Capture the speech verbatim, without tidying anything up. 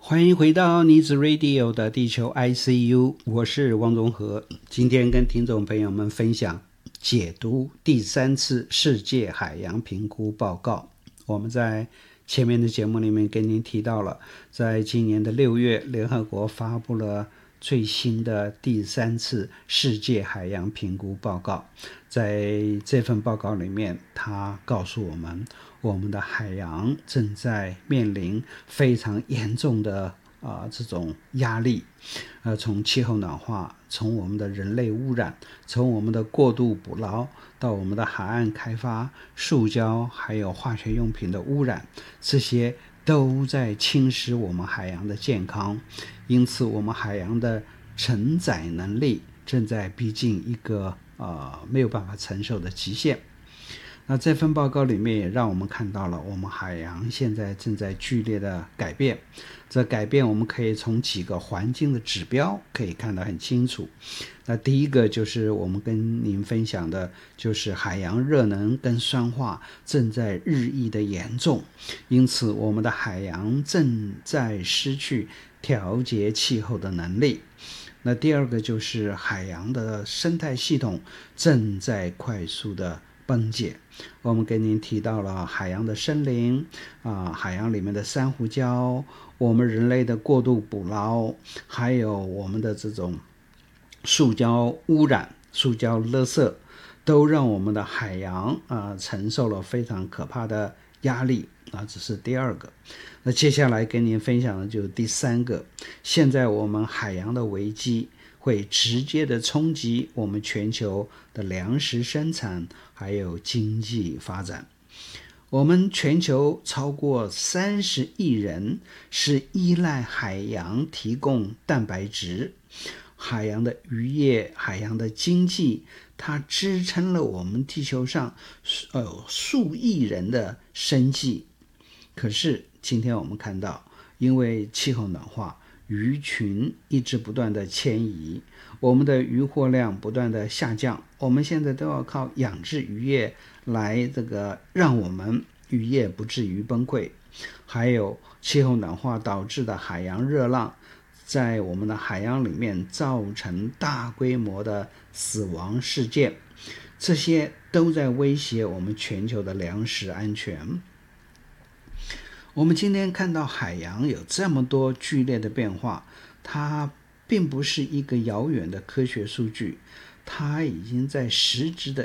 欢迎回到妮子 Radio 的地球 I C U， 我是汪宗和。今天跟听众朋友们分享解读第三次世界海洋评估报告。我们在前面的节目里面跟您提到了，在今年的六月，联合国发布了最新的第三次世界海洋评估报告。在这份报告里面，它告诉我们，我们的海洋正在面临非常严重的啊、呃、这种压力，呃，从气候暖化，从我们的人类污染，从我们的过度捕捞，到我们的海岸开发、塑胶还有化学用品的污染，这些都在侵蚀我们海洋的健康。因此，我们海洋的承载能力正在逼近一个呃没有办法承受的极限。那这份报告里面也让我们看到了，我们海洋现在正在剧烈的改变。这改变我们可以从几个环境的指标可以看得很清楚。那第一个就是我们跟您分享的，就是海洋热能跟酸化正在日益的严重，因此我们的海洋正在失去调节气候的能力。那第二个就是海洋的生态系统正在快速的崩解。我们跟您提到了海洋的森林啊，海洋里面的珊瑚礁，我们人类的过度捕捞，还有我们的这种塑胶污染、塑胶垃圾，都让我们的海洋啊承受了非常可怕的压力啊，这是第二个。那接下来跟您分享的就是第三个，现在我们海洋的危机会直接的冲击我们全球的粮食生产还有经济发展。我们全球超过三十亿人是依赖海洋提供蛋白质，海洋的渔业、海洋的经济，它支撑了我们地球上呃数亿人的生计。可是今天我们看到，因为气候暖化，鱼群一直不断的迁移，我们的渔获量不断的下降，我们现在都要靠养殖渔业来这个让我们渔业不至于崩溃。还有气候暖化导致的海洋热浪，在我们的海洋里面造成大规模的死亡事件，这些都在威胁我们全球的粮食安全。我们今天看到海洋有这么多剧烈的变化，它并不是一个遥远的科学数据，它已经在实质的